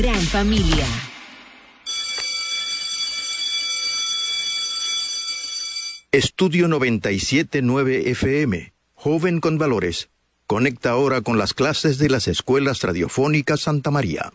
Gran familia. Estudio 97.9 FM. Joven con valores. Conecta ahora con las clases de las escuelas radiofónicas Santa María.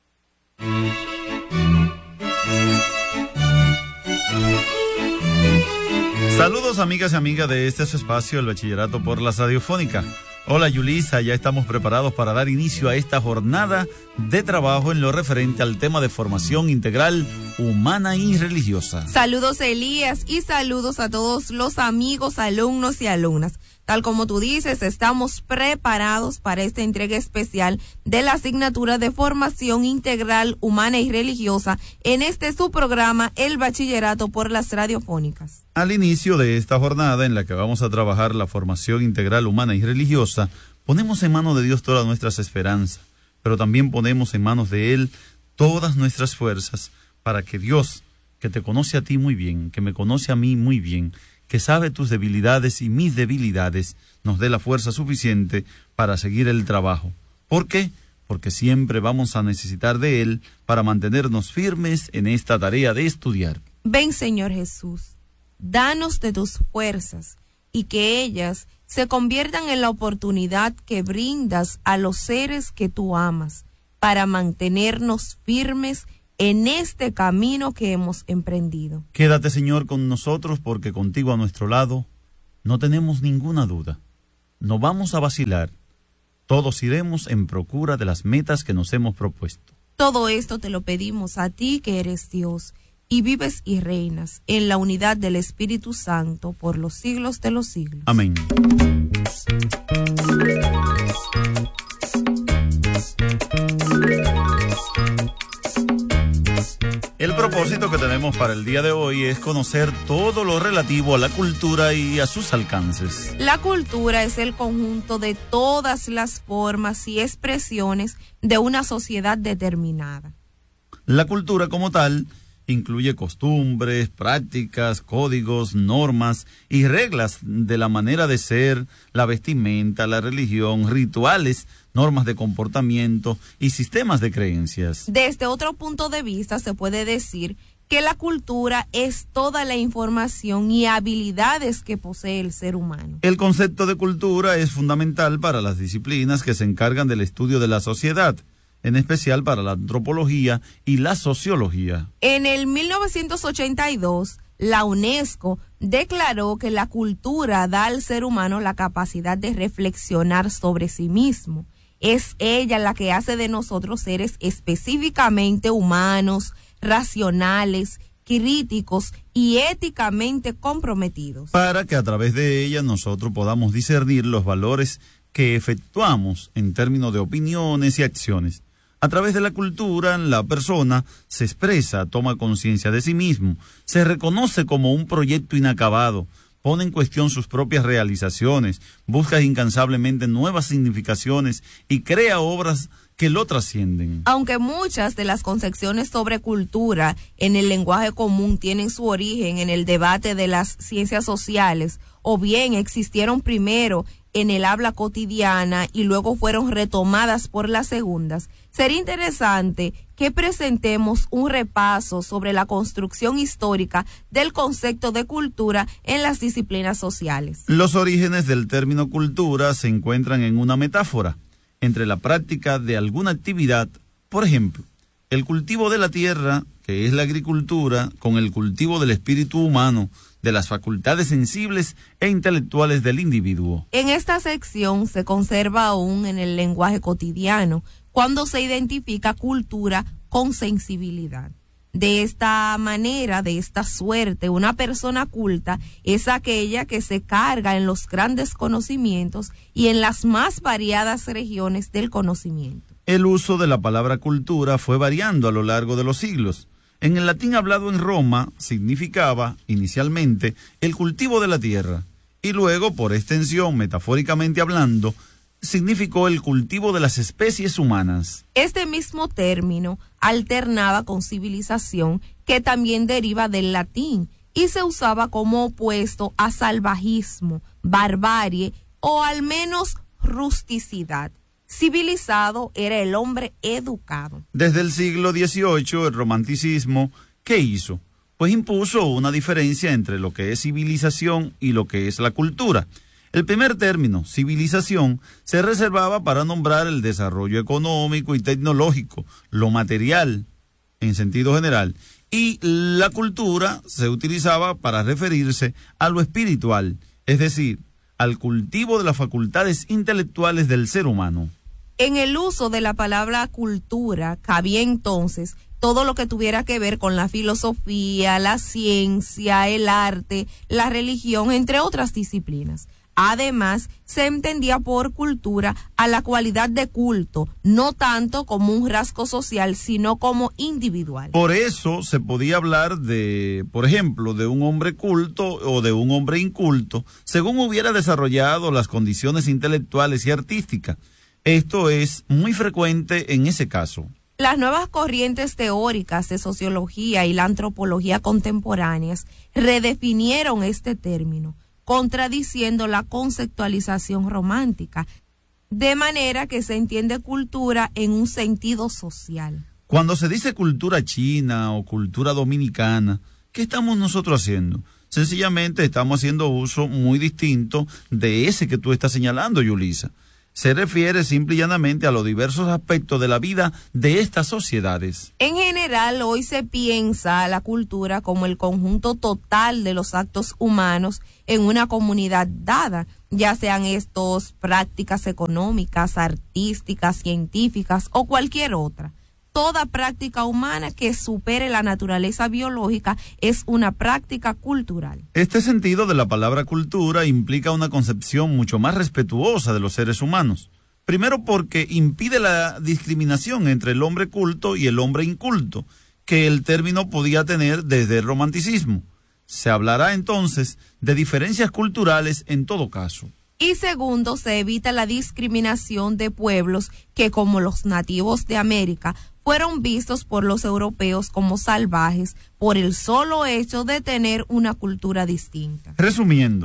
Saludos amigas y amigas de este su espacio, el Bachillerato por la Radiofónica. Hola Yulisa, ya estamos preparados para dar inicio a esta jornada de trabajo en lo referente al tema de formación integral humana y religiosa. Saludos Elías y saludos a todos los amigos, alumnos y alumnas. Tal como tú dices, estamos preparados para esta entrega especial de la asignatura de formación integral humana y religiosa en este su programa, el Bachillerato por las Radiofónicas. Al inicio de esta jornada en la que vamos a trabajar la formación integral humana y religiosa, ponemos en manos de Dios todas nuestras esperanzas, pero también ponemos en manos de Él todas nuestras fuerzas para que Dios, que te conoce a ti muy bien, que me conoce a mí muy bien, que sabe tus debilidades y mis debilidades, nos dé la fuerza suficiente para seguir el trabajo. ¿Por qué? Porque siempre vamos a necesitar de Él para mantenernos firmes en esta tarea de estudiar. Ven, Señor Jesús, danos de tus fuerzas y que ellas se conviertan en la oportunidad que brindas a los seres que tú amas para mantenernos firmes en este camino que hemos emprendido. Quédate, Señor, con nosotros, porque contigo a nuestro lado no tenemos ninguna duda. No vamos a vacilar. Todos iremos en procura de las metas que nos hemos propuesto. Todo esto te lo pedimos a ti que eres Dios y vives y reinas en la unidad del Espíritu Santo por los siglos de los siglos. Amén. El propósito que tenemos para el día de hoy es conocer todo lo relativo a la cultura y a sus alcances. La cultura es el conjunto de todas las formas y expresiones de una sociedad determinada. La cultura como tal incluye costumbres, prácticas, códigos, normas y reglas de la manera de ser, la vestimenta, la religión, rituales, normas de comportamiento y sistemas de creencias. Desde otro punto de vista se puede decir que la cultura es toda la información y habilidades que posee el ser humano. El concepto de cultura es fundamental para las disciplinas que se encargan del estudio de la sociedad, en especial para la antropología y la sociología. En el 1982, la UNESCO declaró que la cultura da al ser humano la capacidad de reflexionar sobre sí mismo. Es ella la que hace de nosotros seres específicamente humanos, racionales, críticos y éticamente comprometidos. Para que a través de ella nosotros podamos discernir los valores que efectuamos en términos de opiniones y acciones. A través de la cultura, la persona se expresa, toma conciencia de sí mismo, se reconoce como un proyecto inacabado, pone en cuestión sus propias realizaciones, busca incansablemente nuevas significaciones y crea obras que lo trascienden. Aunque muchas de las concepciones sobre cultura en el lenguaje común tienen su origen en el debate de las ciencias sociales, o bien existieron primero en el habla cotidiana y luego fueron retomadas por las segundas, sería interesante que presentemos un repaso sobre la construcción histórica del concepto de cultura en las disciplinas sociales. Los orígenes del término cultura se encuentran en una metáfora entre la práctica de alguna actividad, por ejemplo, el cultivo de la tierra, que es la agricultura, con el cultivo del espíritu humano, de las facultades sensibles e intelectuales del individuo. En esta sección se conserva aún en el lenguaje cotidiano cuando se identifica cultura con sensibilidad. De esta manera, de esta suerte, una persona culta es aquella que se carga en los grandes conocimientos y en las más variadas regiones del conocimiento. El uso de la palabra cultura fue variando a lo largo de los siglos. En el latín hablado en Roma significaba, inicialmente, el cultivo de la tierra, y luego, por extensión, metafóricamente hablando, significó el cultivo de las especies humanas. Este mismo término alternaba con civilización, que también deriva del latín, y se usaba como opuesto a salvajismo, barbarie o al menos rusticidad. Civilizado era el hombre educado. Desde el siglo XVIII, el romanticismo, ¿qué hizo? Pues impuso una diferencia entre lo que es civilización y lo que es la cultura. El primer término, civilización, se reservaba para nombrar el desarrollo económico y tecnológico, lo material, en sentido general, y la cultura se utilizaba para referirse a lo espiritual, es decir, al cultivo de las facultades intelectuales del ser humano. En el uso de la palabra cultura cabía entonces todo lo que tuviera que ver con la filosofía, la ciencia, el arte, la religión, entre otras disciplinas. Además, se entendía por cultura a la cualidad de culto, no tanto como un rasgo social, sino como individual. Por eso se podía hablar de, por ejemplo, de un hombre culto o de un hombre inculto, según hubiera desarrollado las condiciones intelectuales y artísticas. Esto es muy frecuente en ese caso. Las nuevas corrientes teóricas de sociología y la antropología contemporáneas redefinieron este término, contradiciendo la conceptualización romántica, de manera que se entiende cultura en un sentido social. Cuando se dice cultura china o cultura dominicana, ¿qué estamos nosotros haciendo? Sencillamente estamos haciendo uso muy distinto de ese que tú estás señalando, Yulisa. Se refiere simple y llanamente a los diversos aspectos de la vida de estas sociedades. En general, hoy se piensa a la cultura como el conjunto total de los actos humanos en una comunidad dada, ya sean estos prácticas económicas, artísticas, científicas o cualquier otra. Toda práctica humana que supere la naturaleza biológica es una práctica cultural. Este sentido de la palabra cultura implica una concepción mucho más respetuosa de los seres humanos. Primero porque impide la discriminación entre el hombre culto y el hombre inculto, que el término podía tener desde el romanticismo. Se hablará entonces de diferencias culturales en todo caso. Y segundo, se evita la discriminación de pueblos que, como los nativos de América, fueron vistos por los europeos como salvajes por el solo hecho de tener una cultura distinta. Resumiendo,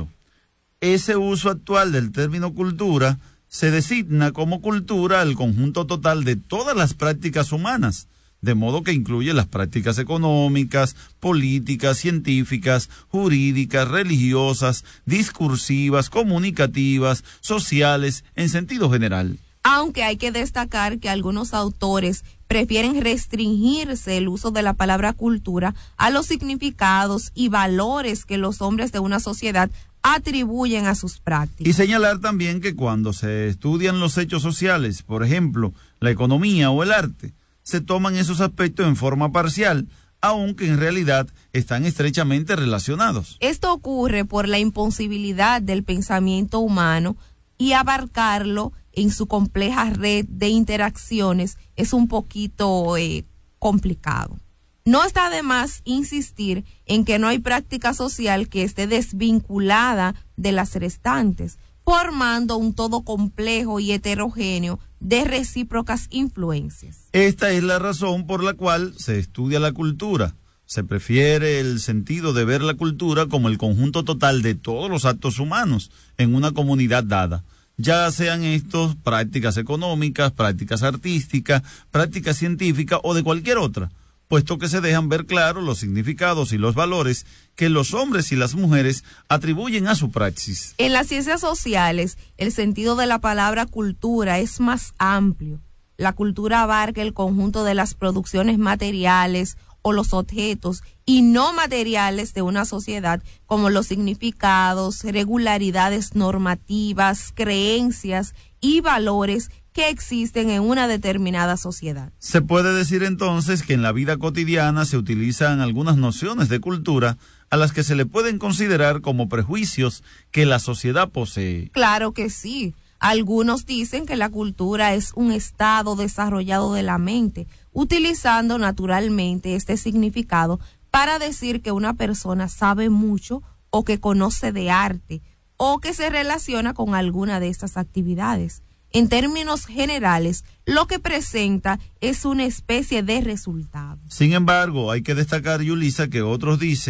ese uso actual del término cultura se designa como cultura el conjunto total de todas las prácticas humanas, de modo que incluye las prácticas económicas, políticas, científicas, jurídicas, religiosas, discursivas, comunicativas, sociales, en sentido general. Aunque hay que destacar que algunos autores prefieren restringirse el uso de la palabra cultura a los significados y valores que los hombres de una sociedad atribuyen a sus prácticas. Y señalar también que cuando se estudian los hechos sociales, por ejemplo, la economía o el arte, se toman esos aspectos en forma parcial, aunque en realidad están estrechamente relacionados. Esto ocurre por la imposibilidad del pensamiento humano y abarcarlo en su compleja red de interacciones es un poquito complicado. No está de más insistir en que no hay práctica social que esté desvinculada de las restantes, formando un todo complejo y heterogéneo de recíprocas influencias. Esta es la razón por la cual se estudia la cultura. Se prefiere el sentido de ver la cultura como el conjunto total de todos los actos humanos en una comunidad dada, ya sean estos prácticas económicas, prácticas artísticas, prácticas científicas o de cualquier otra, puesto que se dejan ver claro los significados y los valores que los hombres y las mujeres atribuyen a su praxis. En las ciencias sociales, el sentido de la palabra cultura es más amplio. La cultura abarca el conjunto de las producciones materiales o los objetos y no materiales de una sociedad, como los significados, regularidades normativas, creencias y valores que existen en una determinada sociedad. Se puede decir entonces que en la vida cotidiana se utilizan algunas nociones de cultura a las que se le pueden considerar como prejuicios que la sociedad posee. Claro que sí. Algunos dicen que la cultura es un estado desarrollado de la mente, utilizando naturalmente este significado para decir que una persona sabe mucho o que conoce de arte o que se relaciona con alguna de estas actividades. En términos generales, lo que presenta es una especie de resultado. Sin embargo, hay que destacar, Yulisa, que otros dicen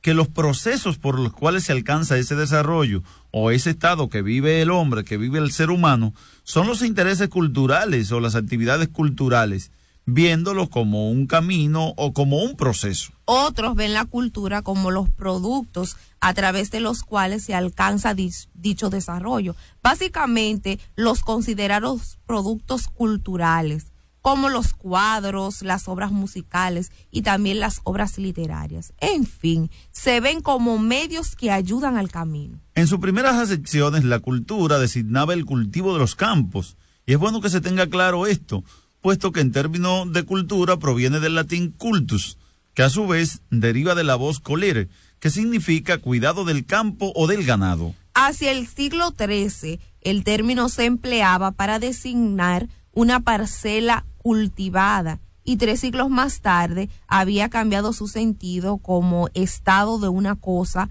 que los procesos por los cuales se alcanza ese desarrollo o ese estado que vive el hombre, que vive el ser humano, son los intereses culturales o las actividades culturales, viéndolo como un camino o como un proceso. Otros ven la cultura como los productos a través de los cuales se alcanza dicho desarrollo. Básicamente, los considerados productos culturales, como los cuadros, las obras musicales y también las obras literarias. En fin, se ven como medios que ayudan al camino. En sus primeras acepciones, la cultura designaba el cultivo de los campos, y es bueno que se tenga claro esto, puesto que en términos de cultura proviene del latín cultus, que a su vez deriva de la voz colere, que significa cuidado del campo o del ganado. Hacia el siglo XIII, el término se empleaba para designar una parcela cultivada, y 3 siglos más tarde había cambiado su sentido como estado de una cosa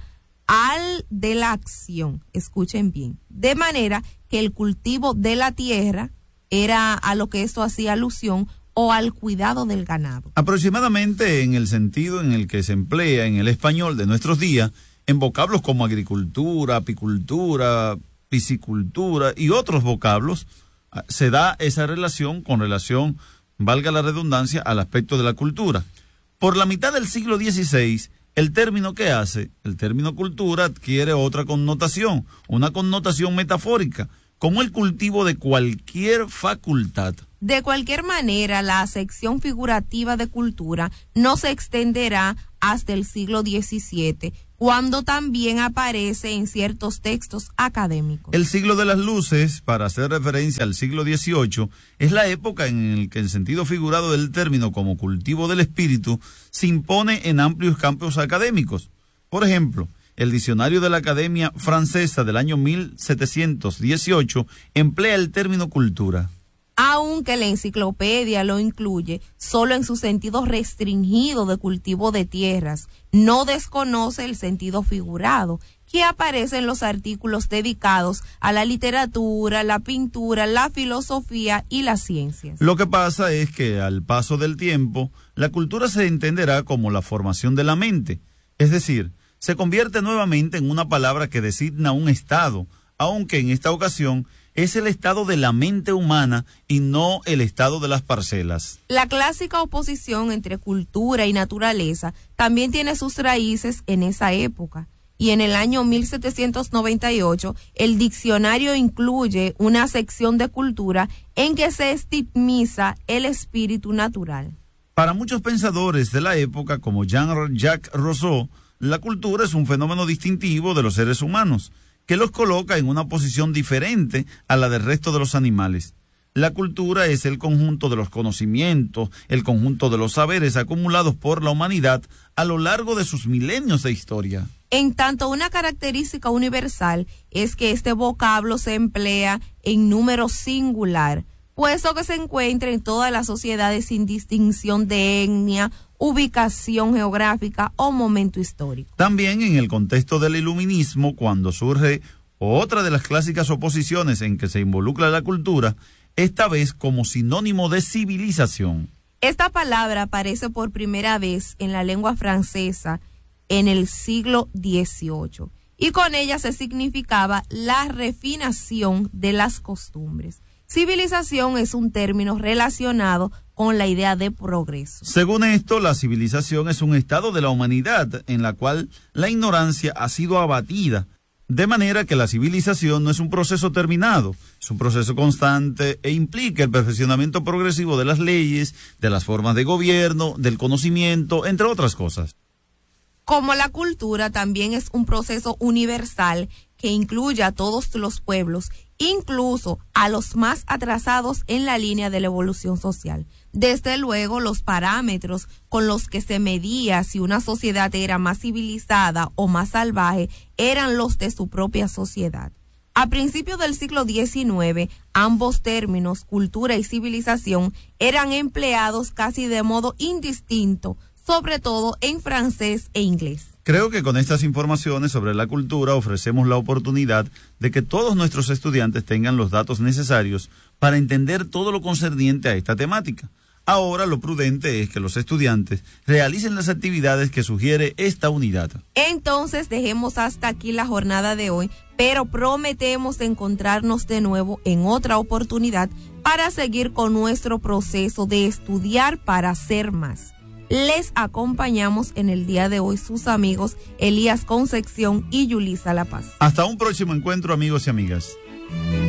al de la acción. Escuchen bien. De manera que el cultivo de la tierra era a lo que esto hacía alusión o al cuidado del ganado. Aproximadamente en el sentido en el que se emplea en el español de nuestros días, en vocablos como agricultura, apicultura, piscicultura y otros vocablos, se da esa relación con relación, valga la redundancia, al aspecto de la cultura. Por la mitad del siglo XVI, el término que hace, el término cultura, adquiere otra connotación, una connotación metafórica, como el cultivo de cualquier facultad. De cualquier manera, la acepción figurativa de cultura no se extenderá hasta el siglo XVII, cuando también aparece en ciertos textos académicos. El siglo de las luces, para hacer referencia al siglo XVIII, es la época en la que el sentido figurado del término como cultivo del espíritu se impone en amplios campos académicos. Por ejemplo, el diccionario de la Academia Francesa del año 1718 emplea el término cultura. Aunque la enciclopedia lo incluye solo en su sentido restringido de cultivo de tierras, no desconoce el sentido figurado, que aparece en los artículos dedicados a la literatura, la pintura, la filosofía y las ciencias. Lo que pasa es que al paso del tiempo, la cultura se entenderá como la formación de la mente, es decir, se convierte nuevamente en una palabra que designa un estado, aunque en esta ocasión es el estado de la mente humana y no el estado de las parcelas. La clásica oposición entre cultura y naturaleza también tiene sus raíces en esa época, y en el año 1798 el diccionario incluye una sección de cultura en que se estigmiza el espíritu natural. Para muchos pensadores de la época, como Jean-Jacques Rousseau, la cultura es un fenómeno distintivo de los seres humanos, que los coloca en una posición diferente a la del resto de los animales. La cultura es el conjunto de los conocimientos, el conjunto de los saberes acumulados por la humanidad a lo largo de sus milenios de historia. En tanto, una característica universal es que este vocablo se emplea en número singular, puesto que se encuentra en todas las sociedades sin distinción de etnia, ubicación geográfica o momento histórico. También en el contexto del iluminismo, cuando surge otra de las clásicas oposiciones en que se involucra la cultura, esta vez como sinónimo de civilización. Esta palabra aparece por primera vez en la lengua francesa en el siglo XVIII, y con ella se significaba la refinación de las costumbres. Civilización es un término relacionado con la idea de progreso. Según esto, la civilización es un estado de la humanidad en la cual la ignorancia ha sido abatida, de manera que la civilización no es un proceso terminado, es un proceso constante e implica el perfeccionamiento progresivo de las leyes, de las formas de gobierno, del conocimiento, entre otras cosas. Como la cultura también es un proceso universal que incluye a todos los pueblos, incluso a los más atrasados en la línea de la evolución social. Desde luego, los parámetros con los que se medía si una sociedad era más civilizada o más salvaje eran los de su propia sociedad. A principios del siglo XIX, ambos términos, cultura y civilización, eran empleados casi de modo indistinto, sobre todo en francés e inglés. Creo que con estas informaciones sobre la cultura ofrecemos la oportunidad de que todos nuestros estudiantes tengan los datos necesarios para entender todo lo concerniente a esta temática. Ahora lo prudente es que los estudiantes realicen las actividades que sugiere esta unidad. Entonces dejemos hasta aquí la jornada de hoy, pero prometemos encontrarnos de nuevo en otra oportunidad para seguir con nuestro proceso de estudiar para ser más. Les acompañamos en el día de hoy sus amigos Elías Concepción y Yulisa La Paz. Hasta un próximo encuentro, amigos y amigas.